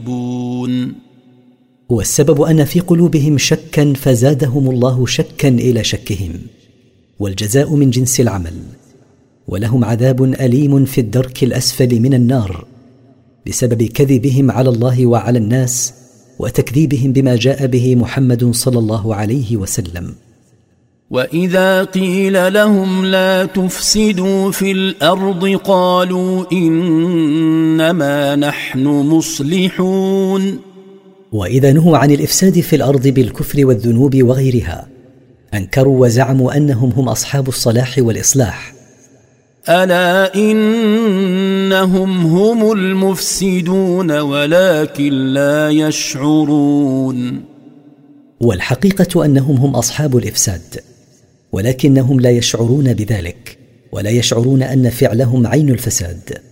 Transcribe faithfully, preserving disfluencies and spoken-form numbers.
والسبب أن في قلوبهم شكا فزادهم الله شكا إلى شكهم، والجزاء من جنس العمل، ولهم عذاب أليم في الدرك الأسفل من النار بسبب كذبهم على الله وعلى الناس وتكذيبهم بما جاء به محمد صلى الله عليه وسلم. وإذا قيل لهم لا تفسدوا في الأرض قالوا إنما نحن مصلحون. وإذا نهوا عن الإفساد في الأرض بالكفر والذنوب وغيرها أنكروا وزعموا أنهم هم أصحاب الصلاح والإصلاح. ألا إنهم هم المفسدون ولكن لا يشعرون. والحقيقة أنهم هم أصحاب الإفساد ولكنهم لا يشعرون بذلك، ولا يشعرون أن فعلهم عين الفساد.